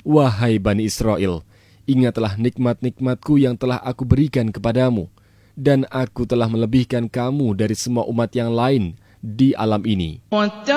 Wahai Bani Israel, ingatlah nikmat-nikmatku yang telah aku berikan kepadamu, dan aku telah melebihkan kamu dari semua umat yang lain di alam ini.